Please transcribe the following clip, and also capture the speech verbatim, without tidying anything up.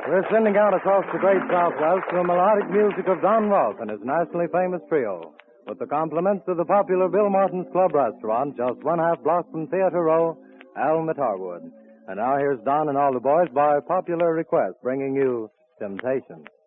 We're sending out across the great Southwest the melodic music of Don Rolfe and his nationally famous trio, with the compliments of the popular Bill Martin's Club Restaurant, just one half block from Theater Row, Elm at Harwood. And now here's Don and all the boys by popular request, bringing you Temptation.